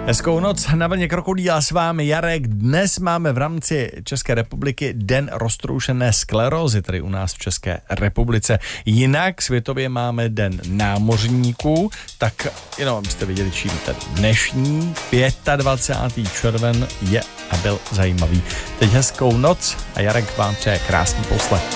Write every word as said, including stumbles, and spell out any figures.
Hezkou noc na vlně Krokodýla s vámi Jarek. Dnes máme v rámci České republiky Den roztroušené sklerózy, tady u nás v České republice. Jinak světově máme Den námořníků, tak jenom abyste viděli, čím ten dnešní dvacátého pátého červen je a byl zajímavý. Teď hezkou noc a Jarek vám přeje krásný poslech.